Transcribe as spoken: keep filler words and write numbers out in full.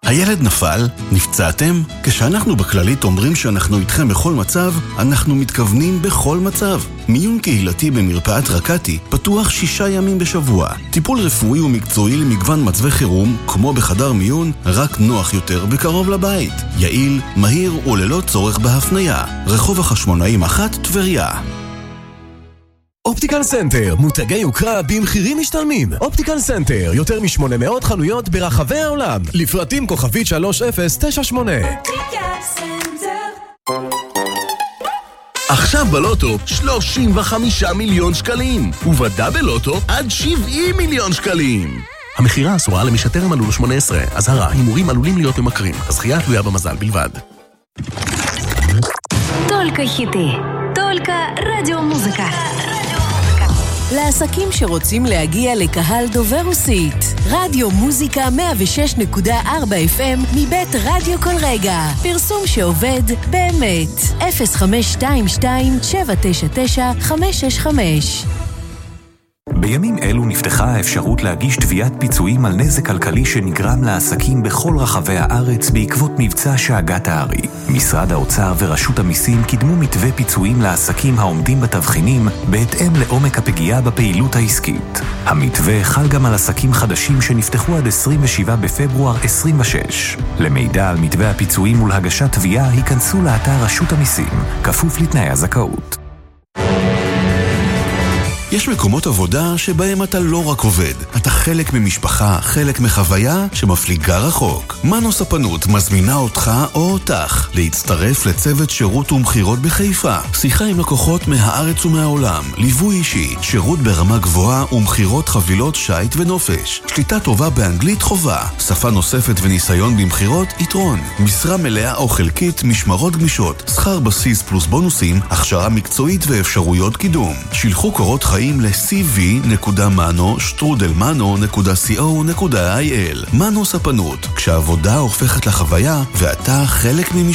הילד נפל? נפצעתם? כשאנחנו בכללית אומרים שאנחנו איתכם בכל מצב, אנחנו מתכוונים בכל מצב. מיון קהילתי במרפאת רקתי פתוח שישה ימים בשבוע. טיפול רפואי ומקצועי למגוון מצבי חירום, כמו בחדר מיון, רק נוח יותר בקרוב לבית. יעיל, מהיר וללא צורך בהפניה. רחוב החשמונאים אחת, טבריה. אופטיקל סנטר, מותגי יוקרה במחירים משתלמים. אופטיקל סנטר, יותר מ-שמונה מאות חנויות ברחבי העולם. לפרטים כוכבית שלוש אפס תשע שמונה. אופטיקל סנטר. עכשיו בלוטו שלושים וחמישה מיליון שקלים, ובדאבל לוטו עד שבעים מיליון שקלים. המחירה אסורה למי שטרם מלאו לו שמונה עשרה. אזהרה, הימורים עלולים להיות ממכרים. הזכייה תלויה במזל בלבד. Только хиты. Только радиомузыка. לעסקים שרוצים להגיע לקהל דובר רוסית. רדיו מוזיקה מאה ושש נקודה ארבע אף אם מבית רדיו כל רגע. פרסום שעובד באמת. אפס חמש שתיים שתיים שבע תשע תשע חמש שש חמש. בימים אלו נפתחה האפשרות להגיש תביעת פיצויים על נזק כלכלי שנגרם לעסקים בכל רחבי הארץ בעקבות מבצע שאגת הארי. משרד האוצר ורשות המיסים קידמו מתווה פיצויים לעסקים העומדים בתבחינים בהתאם לעומק הפגיעה בפעילות העסקית. המתווה חל גם על עסקים חדשים שנפתחו עד עשרים ושבעה בפברואר עשרים ושש. למידע על מתווה הפיצויים ולהגשת תביעה היכנסו לאתר רשות המיסים, כפוף לתנאי הזכאות. יש מקומות עבודה שבהם אתה לא רק עובד, אתה חלק ממשפחה, חלק מחוויה שמפליגה רחוק. מנו ספנות מזמינה אותך או אותך להצטרף לצוות שירות ומחירות בחיפה. שיחה עם לקוחות מהארץ ומהעולם, ליווי אישי, שירות ברמה גבוהה ומחירות חבילות שייט ונופש. שליטה טובה באנגלית חובה, שפה נוספת וניסיון במחירות יתרון. משרה מלאה או חלקית, משמרות גמישות, שכר בסיס פלוס בונוסים, הכשרה מקצועית ואפשרויות קידום. שילחו קורות חיים ל-סי וי נקודה מנו שטרודל מנו נקודה סי או נקודה איי אל. מנו ספנות, כשהעבודה הופכת לחוויה ואתה חלק ממשפחה.